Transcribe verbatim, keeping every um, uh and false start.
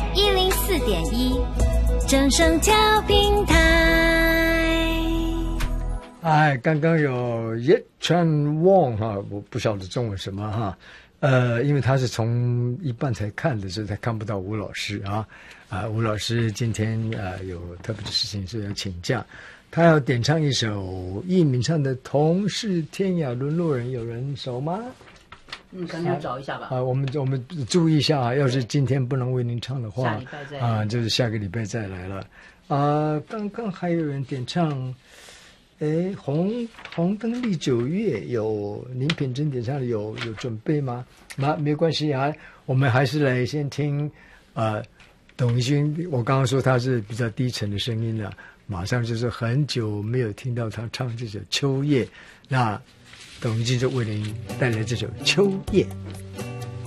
一零四点一，正声调频台。 哎，刚刚有叶川旺哈，我不晓得中文什么哈，呃，因为他是从一半才看的，所以他看不到吴老师啊。啊，吴老师今天呃有特别的事情，所以要请假。他要点唱一首叶明唱的《同是天涯沦落人》，有人熟吗？ 嗯，赶紧找一下吧。 啊，我们我们注意一下啊，要是今天不能为您唱的话， 下礼拜再啊，就是下个礼拜再来了。啊，刚刚还有人点唱，哎，红红灯历九月有林品珍点唱的，有有准备吗？那没关系啊，我们还是来先听呃董一军，我刚刚说他是比较低沉的声音了，马上就是很久没有听到他唱这首《秋叶》，那董一军就为您带来这首《秋叶》。